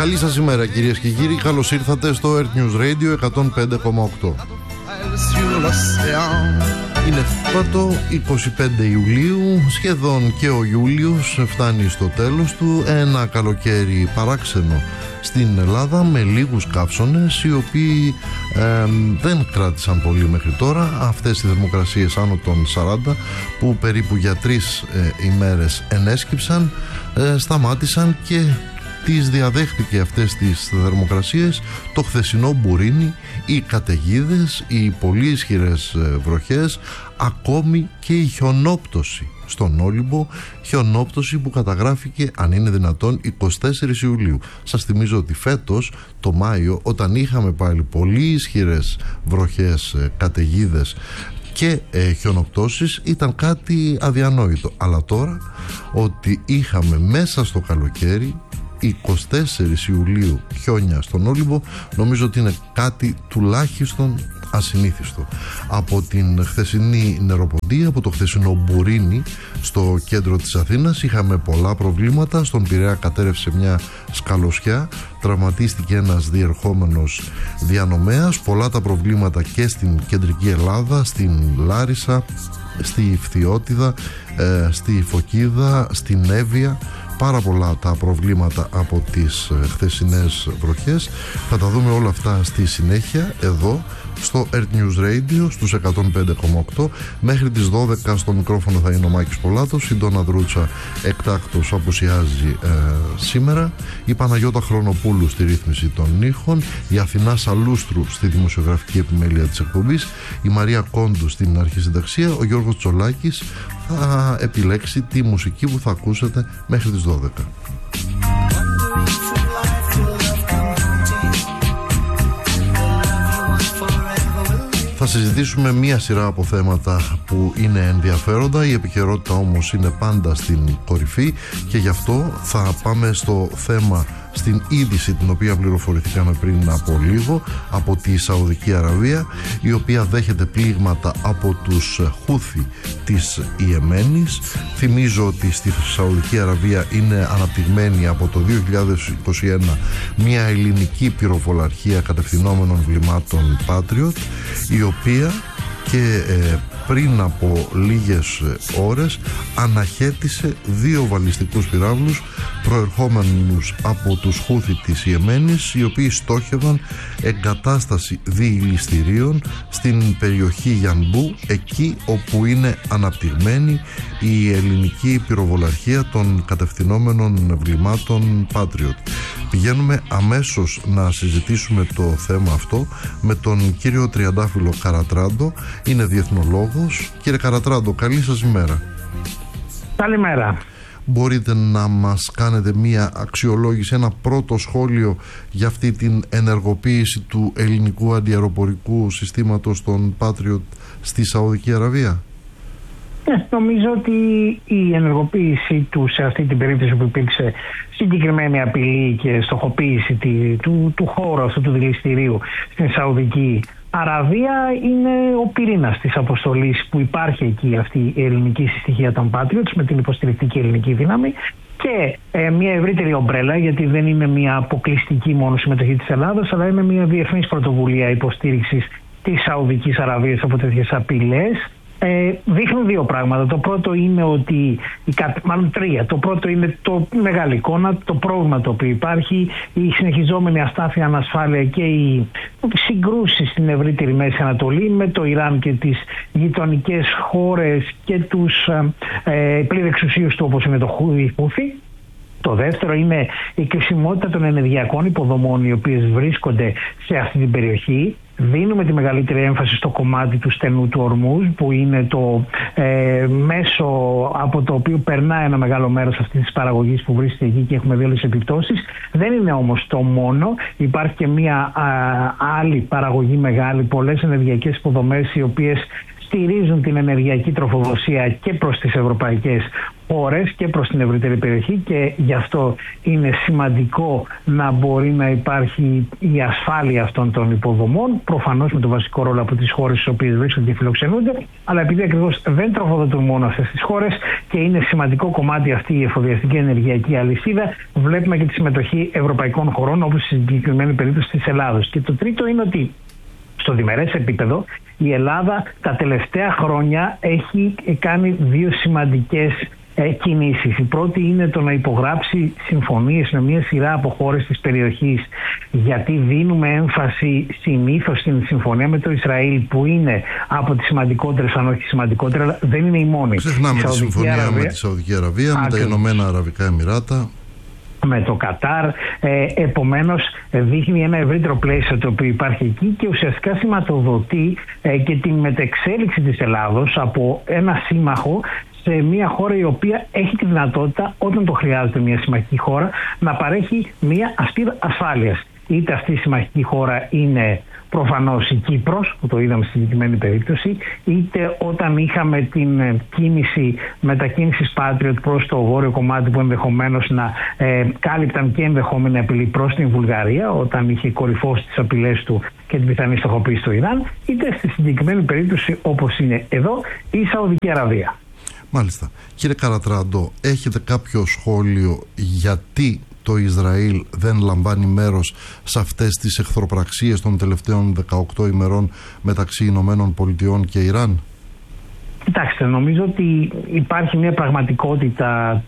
Καλή σας ημέρα κυρίες και κύριοι, καλώς ήρθατε στο Earth News Radio 105,8. Είναι πρώτο 25 Ιουλίου, σχεδόν και ο Ιούλιος φτάνει στο τέλος του. Ένα καλοκαίρι παράξενο στην Ελλάδα, με λίγους καύσονες οι οποίοι δεν κράτησαν πολύ μέχρι τώρα. Αυτές οι θερμοκρασίες άνω των 40 που περίπου για 3 ημέρες ενέσκυψαν, σταμάτησαν και τις διαδέχτηκε αυτές τις θερμοκρασίες το χθεσινό μπουρίνι, οι καταιγίδες, οι πολύ ισχυρές βροχές, ακόμη και η χιονόπτωση στον Όλυμπο, χιονόπτωση που καταγράφηκε, αν είναι δυνατόν, 24 Ιουλίου. Σας θυμίζω ότι φέτος το Μάιο, όταν είχαμε πάλι πολύ ισχυρές βροχές, καταιγίδες και χιονοπτώσεις, ήταν κάτι αδιανόητο. Αλλά τώρα ότι είχαμε μέσα στο καλοκαίρι 24 Ιουλίου χιόνια στον Όλυμπο, νομίζω ότι είναι κάτι τουλάχιστον ασυνήθιστο. Από την χθεσινή νεροποντία, από το χθεσινό μπουρίνι στο κέντρο της Αθήνας, είχαμε πολλά προβλήματα. Στον Πειραιά κατέρευσε μια σκαλωσιά, τραυματίστηκε ένας διερχόμενος διανομέας. Πολλά τα προβλήματα και στην κεντρική Ελλάδα, στην Λάρισα, στη Φθιώτιδα, στη Φωκίδα, στην Εύβοια. Πάρα πολλά τα προβλήματα από τις χθεσινές βροχές. Θα τα δούμε όλα αυτά στη συνέχεια εδώ στο Earth News Radio στους 105,8. Μέχρι τις 12 στο μικρόφωνο θα είναι ο Μάκης Πολάτος. Η Ντόνα Δρούτσα εκτάκτως απουσιάζει σήμερα. Η Παναγιώτα Χρονοπούλου στη ρύθμιση των ήχων. Η Αθηνά Σαλούστρου στη δημοσιογραφική επιμέλεια της εκπομπής. Η Μαρία Κόντου στην αρχισυνταξία. Ο Γιώργος Τσολάκης θα επιλέξει τη μουσική που θα ακούσετε μέχρι τις 12. Θα συζητήσουμε μία σειρά από θέματα που είναι ενδιαφέροντα. Η επικαιρότητα όμως είναι πάντα στην κορυφή και γι' αυτό θα πάμε στο θέμα, στην είδηση την οποία πληροφορηθήκαμε πριν από λίγο από τη Σαουδική Αραβία, η οποία δέχεται πλήγματα από τους Χούθι της Ιεμένης. Θυμίζω ότι στη Σαουδική Αραβία είναι αναπτυγμένη από το 2021 μια ελληνική πυροβολαρχία κατευθυνόμενων βλημάτων Patriot, η οποία και πριν από λίγες ώρες αναχέτησε 2 βαλιστικούς πυράβλους προερχόμενους από τους Χούθι της Ιεμένης, οι οποίοι στόχευαν εγκατάσταση διηλιστηρίων στην περιοχή Γιανμπού, εκεί όπου είναι αναπτυγμένη η ελληνική πυροβολαρχία των κατευθυνόμενων βλημάτων Patriot. Πηγαίνουμε αμέσως να συζητήσουμε το θέμα αυτό με τον κύριο Τριαντάφυλλο Καρατράντο. Είναι διεθνολόγος. Κύριε Καρατράντο, καλή σας ημέρα. Καλημέρα. Μπορείτε να μας κάνετε μία αξιολόγηση, ένα πρώτο σχόλιο για αυτή την ενεργοποίηση του ελληνικού αντιαεροπορικού συστήματος των Patriot στη Σαουδική Αραβία? Νομίζω ότι η ενεργοποίηση του σε αυτή την περίπτωση που υπήρξε συγκεκριμένη απειλή και στοχοποίηση του χώρου αυτού του δηληστηρίου στην Σαουδική Αραβία είναι ο πυρήνας της αποστολής που υπάρχει εκεί, αυτή η ελληνική συστοιχία των Patriots με την υποστηρικτική ελληνική δύναμη και μια ευρύτερη ομπρέλα, γιατί δεν είναι μια αποκλειστική μόνο συμμετοχή της Ελλάδας, αλλά είναι μια διεθνής πρωτοβουλία υποστήριξης της Σαουδικής Αραβίας από τέτοιες απειλές. Δείχνουν 2 πράγματα. Το πρώτο είναι ότι, μάλλον 3. Το πρώτο είναι το μεγάλη εικόνα, το πρόβλημα το οποίο υπάρχει, η συνεχιζόμενη αστάθεια, ανασφάλεια και οι συγκρούσεις στην ευρύτερη Μέση Ανατολή με το Ιράν και τις γειτονικές χώρες και τους πλήρες εξουσίους του, όπως είναι το Χούθι. Το δεύτερο είναι η κρισιμότητα των ενεργειακών υποδομών οι οποίες βρίσκονται σε αυτή την περιοχή. Δίνουμε τη μεγαλύτερη έμφαση στο κομμάτι του στενού του Ορμούζ, που είναι το μέσο από το οποίο περνάει ένα μεγάλο μέρος αυτής της παραγωγής που βρίσκεται εκεί και έχουμε δει όλες τις επιπτώσεις. Δεν είναι όμως το μόνο. Υπάρχει και μια άλλη παραγωγή μεγάλη, πολλές ενεργειακές υποδομές οι οποίες στηρίζουν την ενεργειακή τροφοδοσία και προς τις ευρωπαϊκές χώρες και προς την ευρύτερη περιοχή, και γι' αυτό είναι σημαντικό να μπορεί να υπάρχει η ασφάλεια αυτών των υποδομών, προφανώς με το βασικό ρόλο από τις χώρες στις οποίες βρίσκονται και φιλοξενούνται, αλλά επειδή ακριβώς δεν τροφοδοτούν μόνο αυτές τις χώρες και είναι σημαντικό κομμάτι αυτή η εφοδιαστική ενεργειακή αλυσίδα, βλέπουμε και τη συμμετοχή ευρωπαϊκών χωρών, όπως στη συγκεκριμένη περίπτωση της Ελλάδος. Και το τρίτο είναι ότι στο διμερές επίπεδο η Ελλάδα τα τελευταία χρόνια έχει κάνει δύο σημαντικές κινήσεις. Η πρώτη είναι το να υπογράψει συμφωνίες με μια σειρά από χώρες της περιοχής, γιατί δίνουμε έμφαση συνήθως στην συμφωνία με το Ισραήλ, που είναι από τις σημαντικότερες, αν όχι σημαντικότερα, αλλά δεν είναι η μόνη. Ξεχνάμε τη συμφωνία με τη Σαουδική Αραβία, με τα Ηνωμένα Αραβικά Εμιράτα, με το Κατάρ. Επομένως δείχνει ένα ευρύτερο πλαίσιο το οποίο υπάρχει εκεί και ουσιαστικά σηματοδοτεί και την μετεξέλιξη της Ελλάδος από ένα σύμμαχο σε μια χώρα η οποία έχει τη δυνατότητα, όταν το χρειάζεται μια συμμαχική χώρα, να παρέχει μια ασπίδα ασφάλειας. Είτε αυτή η συμμαχική χώρα είναι προφανώς η Κύπρος, που το είδαμε στη συγκεκριμένη περίπτωση, είτε όταν είχαμε την κίνηση μετακίνησης Patriot προς το βόρειο κομμάτι, που ενδεχομένως να κάλυπταν και ενδεχόμενη απειλή προς την Βουλγαρία, όταν είχε κορυφώσει τις απειλές του και την πιθανή στοχοποίηση του Ιράν, είτε στη συγκεκριμένη περίπτωση, όπως είναι εδώ, η Σαουδική Αραβία. Μάλιστα. Κύριε Καρατραντό, έχετε κάποιο σχόλιο γιατί το Ισραήλ δεν λαμβάνει μέρος σε αυτές τις εχθροπραξίες των τελευταίων 18 ημερών μεταξύ Ηνωμένων Πολιτειών και Ιράν? Κοιτάξτε, νομίζω ότι υπάρχει μια πραγματικότητα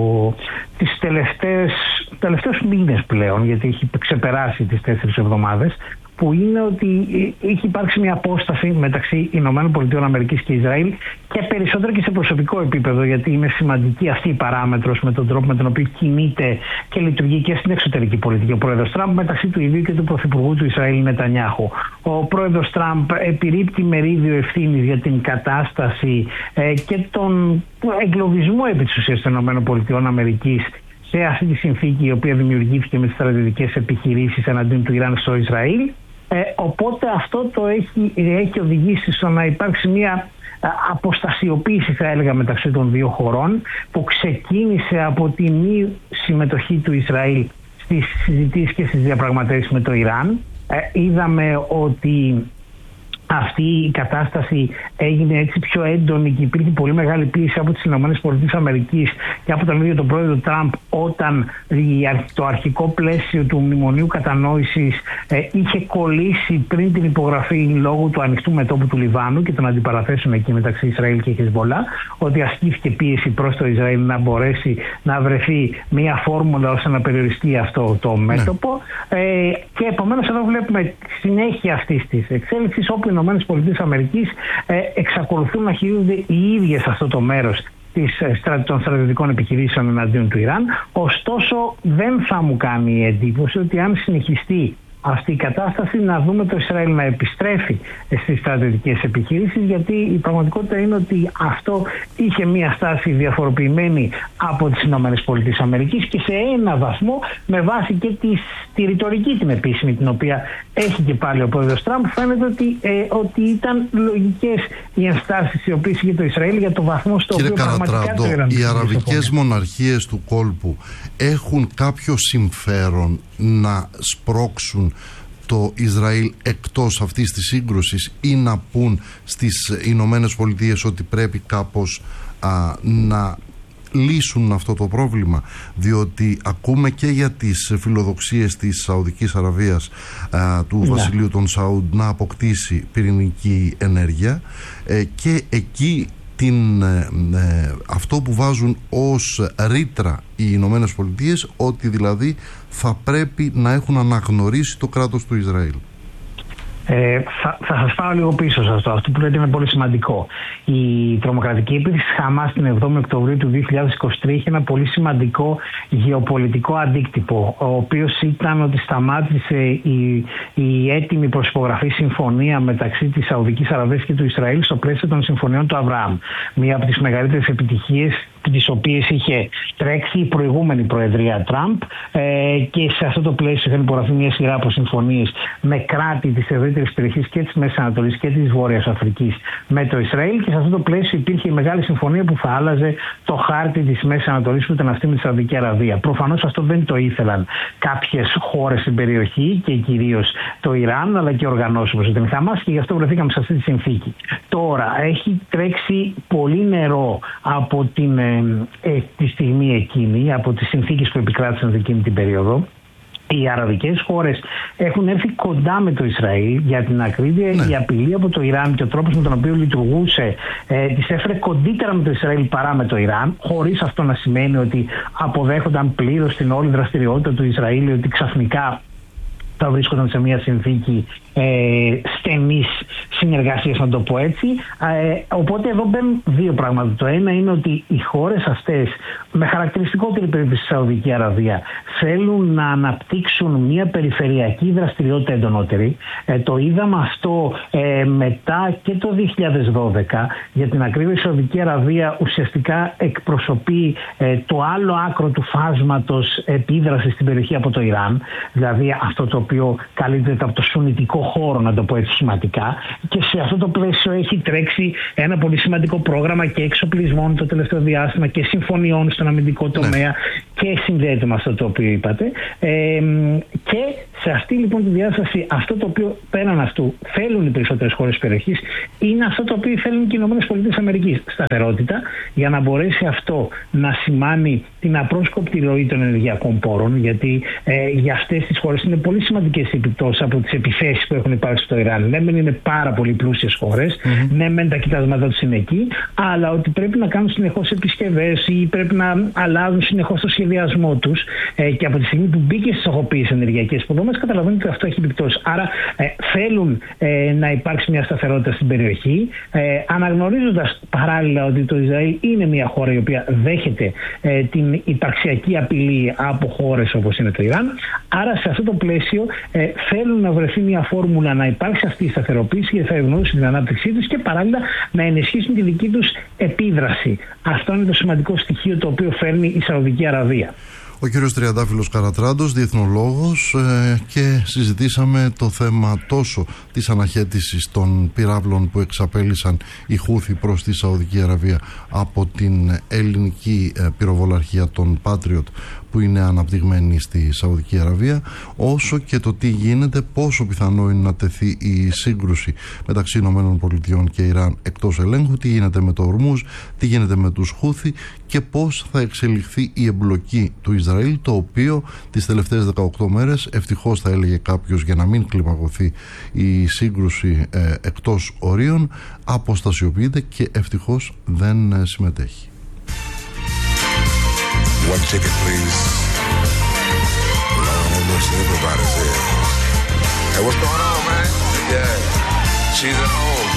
τις τελευταίους μήνες πλέον, γιατί έχει ξεπεράσει τις 4 εβδομάδες, που είναι ότι έχει υπάρξει μια απόσταση μεταξύ Ηνωμένων Πολιτειών Αμερικής και Ισραήλ, και περισσότερο και σε προσωπικό επίπεδο, γιατί είναι σημαντική αυτή η παράμετρος με τον τρόπο με τον οποίο κινείται και λειτουργεί και στην εξωτερική πολιτική ο πρόεδρος Τραμπ, μεταξύ του ιδίου και του πρωθυπουργού του Ισραήλ Νετανιάχου. Ο πρόεδρος Τραμπ επιρρύπτει μερίδιο ευθύνης για την κατάσταση και τον εγκλωβισμό επί της ουσίας των Ηνωμένων Πολιτειών Αμερικής σε αυτή τη συνθήκη, η οποία δημιουργήθηκε με τις στρατιωτικές επιχειρήσεις εναντίον του Ιράν στο Ισραήλ. Οπότε αυτό το έχει οδηγήσει στο να υπάρξει μια αποστασιοποίηση, θα έλεγα, μεταξύ των δύο χωρών, που ξεκίνησε από τη μη συμμετοχή του Ισραήλ στις συζητήσεις και στις διαπραγματεύσεις με το Ιράν. Είδαμε ότι αυτή η κατάσταση έγινε έτσι πιο έντονη και υπήρχε πολύ μεγάλη πίεση από τις ΗΠΑ και από τον ίδιο τον πρόεδρο Τραμπ, όταν το αρχικό πλαίσιο του μνημονίου κατανόησης είχε κολλήσει πριν την υπογραφή λόγω του ανοιχτού μετώπου του Λιβάνου και των αντιπαραθέσεων εκεί μεταξύ Ισραήλ και Χεσμολά, ότι ασκήθηκε πίεση προς το Ισραήλ να μπορέσει να βρεθεί μια φόρμουλα ώστε να περιοριστεί αυτό το μέτωπο. Και επομένως εδώ βλέπουμε συνέχεια αυτής της εξέλιξης, όπου οι ΗΠΑ εξακολουθούν να χειρίζονται οι ίδιες αυτό το μέρος των στρατιωτικών επιχειρήσεων εναντίον του Ιράν. Ωστόσο, δεν θα μου κάνει εντύπωση ότι αν συνεχιστεί αυτή η κατάσταση, να δούμε το Ισραήλ να επιστρέφει στις στρατιωτικές επιχειρήσεις, γιατί η πραγματικότητα είναι ότι αυτό είχε μια στάση διαφοροποιημένη από τις ΗΠΑ και σε ένα βαθμό με βάση και τη ρητορική την επίσημη, την οποία έχει και πάλι ο πρόεδρος Τραμπ, φαίνεται ότι ήταν λογικές οι ενστάσεις οι οποίες είχε το Ισραήλ για το βαθμό στο οποίο πραγματικά το Ιράν. Οι αραβικές μοναρχίες του κόλπου έχουν κάποιο συμφέρον να σπρώξουν το Ισραήλ εκτός αυτής της σύγκρουσης ή να πούν στις Ηνωμένες Πολιτείες ότι πρέπει κάπως να λύσουν αυτό το πρόβλημα, διότι ακούμε και για τις φιλοδοξίες της Σαουδικής Αραβίας, του Βασιλείου των Σαούντ, να αποκτήσει πυρηνική ενέργεια, και εκεί αυτό που βάζουν ως ρήτρα οι Ηνωμένες Πολιτείες, ότι δηλαδή θα πρέπει να έχουν αναγνωρίσει το κράτος του Ισραήλ. Θα σας πάω λίγο πίσω σε αυτό. Αυτό που λέτε είναι πολύ σημαντικό. Η τρομοκρατική επίθεση της Χαμάς την 7η Οκτωβρίου του 2023 είχε ένα πολύ σημαντικό γεωπολιτικό αντίκτυπο, ο οποίος ήταν ότι σταμάτησε η έτοιμη προσυπογραφή συμφωνία μεταξύ της Σαουδικής Αραβίας και του Ισραήλ στο πλαίσιο των συμφωνιών του Αβραάμ. Μία από τις μεγαλύτερες επιτυχίες τις οποίες είχε τρέξει η προηγούμενη προεδρία Τραμπ, και σε αυτό το πλαίσιο είχαν υπογραφεί μια σειρά από συμφωνίες με κράτη της ευρύτερης περιοχής και της Μέσης Ανατολής και της Βόρειας Αφρικής με το Ισραήλ, και σε αυτό το πλαίσιο υπήρχε η μεγάλη συμφωνία που θα άλλαζε το χάρτη της Μέσης Ανατολής που ήταν αυτή με τη Σαουδική Αραβία. Προφανώς αυτό δεν το ήθελαν κάποιες χώρες στην περιοχή και κυρίως το Ιράν, αλλά και οργανώσεις όπως την Χαμάς, και γι' αυτό βρεθήκαμε σε αυτή τη συνθήκη. Τώρα έχει τρέξει πολύ νερό από τη στιγμή εκείνη, από τις συνθήκες που επικράτησαν εκείνη την περίοδο. Οι αραβικές χώρες έχουν έρθει κοντά με το Ισραήλ, για την ακρίβεια. Η απειλή από το Ιράν και ο τρόπος με τον οποίο λειτουργούσε τις έφερε κοντύτερα με το Ισραήλ παρά με το Ιράν, χωρίς αυτό να σημαίνει ότι αποδέχονταν πλήρως την όλη δραστηριότητα του Ισραήλ, ότι ξαφνικά θα βρίσκονταν σε μια συνθήκη στενής συνεργασίας, να το πω έτσι. Οπότε εδώ μπαίνουν δύο πράγματα. Το ένα είναι ότι οι χώρες αυτές, με χαρακτηριστικότερη περίπτωση στη Σαουδική Αραβία, θέλουν να αναπτύξουν μια περιφερειακή δραστηριότητα εντονότερη. Το είδαμε αυτό μετά και το 2012. Για την ακρίβεια, η Σαουδική Αραβία ουσιαστικά εκπροσωπεί το άλλο άκρο του φάσματος επίδρασης στην περιοχή από το Ιράν, δηλαδή αυτό το οποίο καλύπτεται από το σουνιτικό χώρο, να το πω έτσι σχηματικά, και σε αυτό το πλαίσιο έχει τρέξει ένα πολύ σημαντικό πρόγραμμα και εξοπλισμών το τελευταίο διάστημα και συμφωνιών στον αμυντικό τομέα, και συνδέεται με αυτό το οποίο είπατε. Και σε αυτή λοιπόν τη διάσταση, αυτό το οποίο πέραν αυτού θέλουν οι περισσότερες χώρες της περιοχής είναι αυτό το οποίο θέλουν και οι ΗΠΑ. Σταθερότητα, για να μπορέσει αυτό να σημάνει την απρόσκοπτη ροή των ενεργειακών πόρων, γιατί για αυτές τις χώρες είναι πολύ σημαντικές οι επιπτώσεις από τις επιθέσεις που έχουν υπάρξει στο Ιράν. Ναι, μεν είναι πάρα πολύ πλούσιες χώρες, ναι, μεν τα κοιτάσματά τους είναι εκεί, αλλά ότι πρέπει να κάνουν συνεχώς επισκευές ή πρέπει να αλλάζουν συνεχώς το σχεδιασμό τους, και από τη στιγμή που μπήκε στις οχοποίησεις ενεργειακές υποδομές, καταλαβαίνετε ότι αυτό έχει επιπτώσεις. Άρα θέλουν να υπάρξει μια σταθερότητα στην περιοχή, αναγνωρίζοντας παράλληλα ότι το Ισραήλ είναι μια χώρα η οποία δέχεται την υπαρξιακή απειλή από χώρες όπως είναι το Ιράν. Άρα σε αυτό το πλαίσιο θέλουν να βρεθεί μια φόρμουλα να υπάρξει αυτή η σταθεροποίηση, γιατί θα ευνοήσει την ανάπτυξή τους και παράλληλα να ενισχύσουν τη δική τους επίδραση. Αυτό είναι το σημαντικό στοιχείο το οποίο φέρνει η Σαουδική Αραβία. Ο κύριος Τριαντάφυλλος Καρατράντος, διεθνολόγος, και συζητήσαμε το θέμα τόσο της αναχέτησης των πυράβλων που εξαπέλυσαν οι Χούθι προς τη Σαουδική Αραβία από την ελληνική πυροβολαρχία των Patriot που είναι αναπτυγμένη στη Σαουδική Αραβία, όσο και το τι γίνεται, πόσο πιθανό είναι να τεθεί η σύγκρουση μεταξύ ΗΠΑ και Ιράν εκτός ελέγχου, τι γίνεται με το Ορμούζ, τι γίνεται με τους Χούθι και πώς θα εξελιχθεί η εμπλοκή του Ισραήλ, το οποίο τις τελευταίες 18 μέρες, ευτυχώς θα έλεγε κάποιος για να μην κλιμακωθεί η σύγκρουση εκτός ορίων, αποστασιοποιείται και ευτυχώς δεν συμμετέχει. One ticket, please. Lord have mercy, everybody's here. Hey, what's going on, man? Yeah, she's at home.